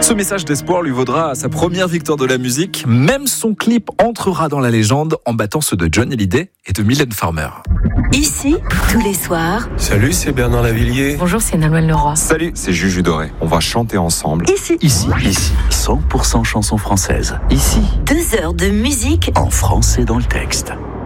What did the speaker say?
Ce message d'espoir lui vaudra sa première victoire de la musique. Même son clip entrera dans la légende en battant ceux de Johnny Hallyday et de Mylène Farmer. Ici, tous les soirs. Salut, c'est Bernard Lavillier. Bonjour, c'est Nolwenn Leroy. Salut, c'est Juju Doré. On va chanter ensemble. Ici. 100% chansons françaises. Ici, 2 heures de musique en français dans le texte.